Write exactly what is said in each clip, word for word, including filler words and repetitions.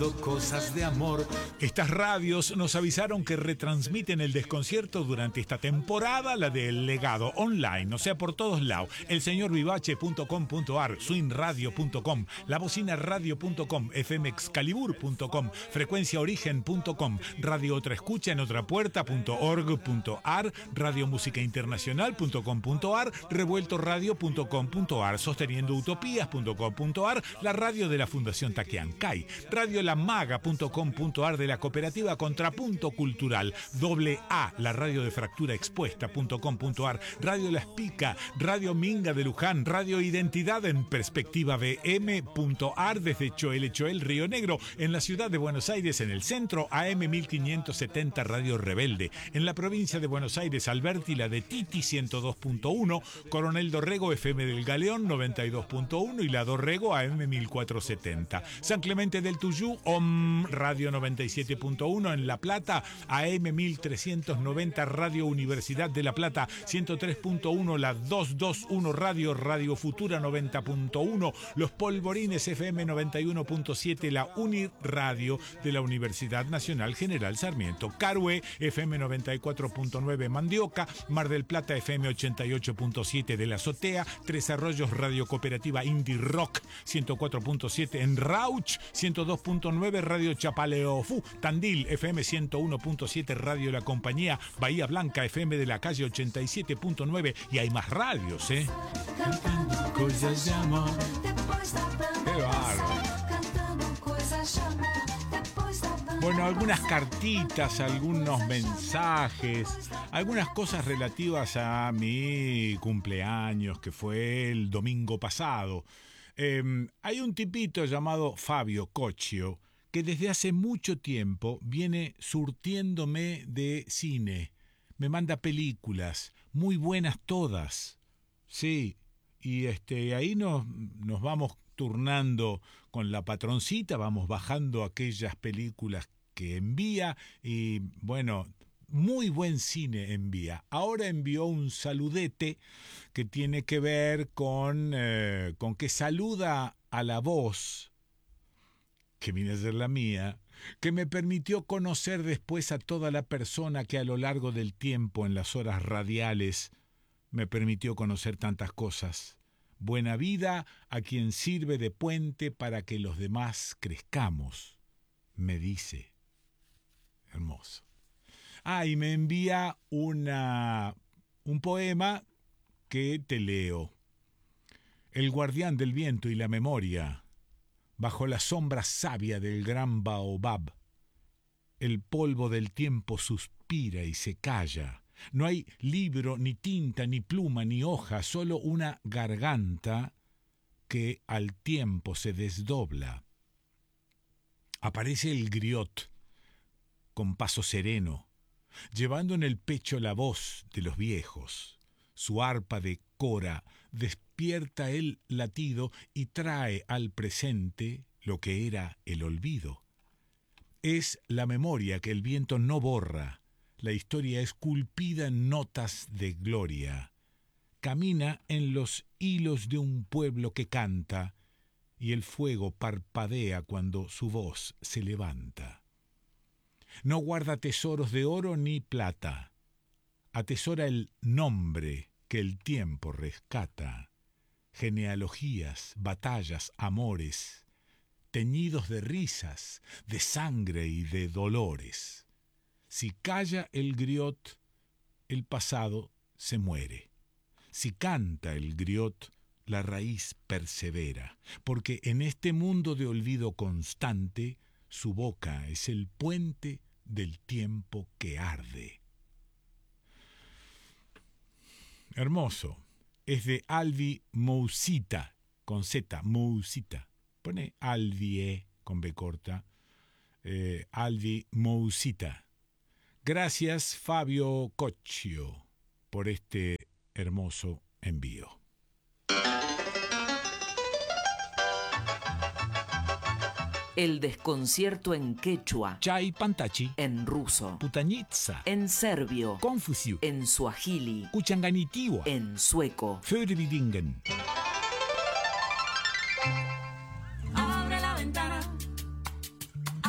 Cosas de amor. Estas radios nos avisaron que retransmiten el desconcierto durante esta temporada, la del legado online, o sea, por todos lados. el señor vivache punto com punto ar, swing radio punto com, la bocina radio punto com, f m excalibur punto com, frecuencia origen punto com, radio otra escucha en otra puerta punto org punto ar, radio música internacional punto com punto ar, revuelto radio punto com punto ar, sosteniendo utopías punto com punto ar, la radio de la Fundación Taquiancay, radio la maga punto com punto ar de la cooperativa Contrapunto Cultural, doble A, la radio de fractura expuesta punto com punto ar, radio La Espica, radio Minga de Luján, radio Identidad en perspectiva b m punto ar desde Choel Choel, Río Negro, en la ciudad de Buenos Aires, en el centro, A M mil quinientos setenta Radio Rebelde, en la provincia de Buenos Aires, Alberti, la de Titi ciento dos punto uno, Coronel Dorrego, F M del Galeón noventa y dos punto uno y la Dorrego A M mil cuatrocientos setenta, San Clemente del Tuyú, Om Radio noventa y siete punto uno en La Plata, A M mil trescientos noventa Radio Universidad de La Plata, ciento tres punto uno la doscientos veintiuno Radio, Radio Futura noventa punto uno, Los Polvorines F M noventa y uno punto siete, la Uniradio de la Universidad Nacional General Sarmiento, Carué F M noventa y cuatro punto nueve Mandioca, Mar del Plata F M ochenta y ocho punto siete de La Azotea, Tres Arroyos Radio Cooperativa Indie Rock ciento cuatro punto siete en Rauch, ciento dos punto nueve Radio Chapaleofú, Tandil F M ciento uno punto siete Radio La Compañía, Bahía Blanca F M de la Calle ochenta y siete punto nueve y hay más radios, ¿eh? Cosas de amor. Qué bárbaro. Bueno, algunas cartitas, algunos mensajes, algunas cosas relativas a mi cumpleaños que fue el domingo pasado. Eh, hay un tipito llamado Fabio Cocchio que desde hace mucho tiempo viene surtiéndome de cine. Me manda películas, muy buenas todas. Sí, y este, ahí nos, nos vamos turnando con la patroncita, vamos bajando aquellas películas que envía y, bueno, muy buen cine envía. Ahora envió un saludete que tiene que ver con, eh, con que saluda a la voz, que viene a ser la mía, que me permitió conocer después a toda la persona que a lo largo del tiempo en las horas radiales me permitió conocer tantas cosas. Buena vida a quien sirve de puente para que los demás crezcamos, me dice. Hermoso. Ah, y me envía una, un poema que te leo. El guardián del viento y la memoria, bajo la sombra sabia del gran baobab, el polvo del tiempo suspira y se calla. No hay libro, ni tinta, ni pluma, ni hoja, solo una garganta que al tiempo se desdobla. Aparece el griot, con paso sereno, llevando en el pecho la voz de los viejos. Su arpa de cora despierta el latido y trae al presente lo que era el olvido. Es la memoria que el viento no borra. La historia esculpida en notas de gloria. Camina en los hilos de un pueblo que canta, y el fuego parpadea cuando su voz se levanta. No guarda tesoros de oro ni plata. Atesora el nombre que el tiempo rescata. Genealogías, batallas, amores, teñidos de risas, de sangre y de dolores. Si calla el griot, el pasado se muere. Si canta el griot, la raíz persevera, porque en este mundo de olvido constante, su boca es el puente del tiempo que arde. Hermoso. Es de Alvi Mousita, con Z, Mousita. Pone Alvi con B corta. Eh, Alvi Mousita. Gracias, Fabio Cocchio, por este hermoso envío. El desconcierto en quechua, Chay Pantachi, en ruso, Putanitsa, en serbio, Confucio, en suajili, Kuchanganitiwa, en sueco. Förbidingen. Abre la ventana,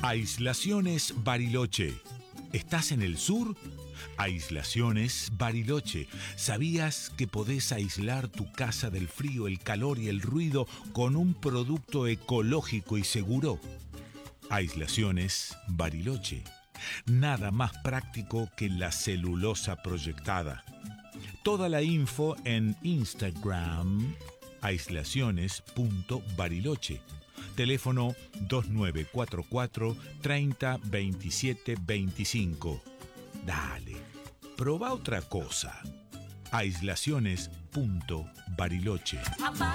Aislaciones Bariloche. ¿Estás en el sur? Aislaciones Bariloche. ¿Sabías que podés aislar tu casa del frío, el calor y el ruido con un producto ecológico y seguro? Aislaciones Bariloche. Nada más práctico que la celulosa proyectada. Toda la info en Instagram, aislaciones punto bariloche. Teléfono dos nueve cuatro cuatro, treinta, veintisiete, veinticinco. Dale, proba otra cosa. aislaciones punto bariloche.